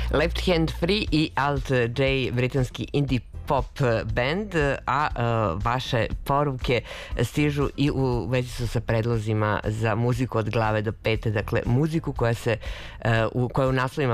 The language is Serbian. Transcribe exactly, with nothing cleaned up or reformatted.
Left Hand Free i Alt J, britanski indie pop band, a uh, vaše poruke stižu i u vezi su sa predlozima za muziku od glave do pete, dakle muziku koja se uh, u, koja u naslovima